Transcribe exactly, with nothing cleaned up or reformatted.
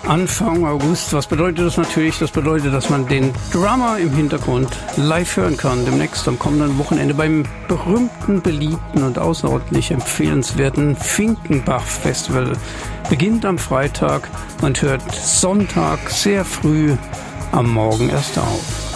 Anfang August. Was bedeutet das natürlich? Das bedeutet, dass man den Drummer im Hintergrund live hören kann. Demnächst am kommenden Wochenende beim berühmten, beliebten und außerordentlich empfehlenswerten Finkenbach-Festival. Beginnt am Freitag und hört Sonntag sehr früh am Morgen erst auf.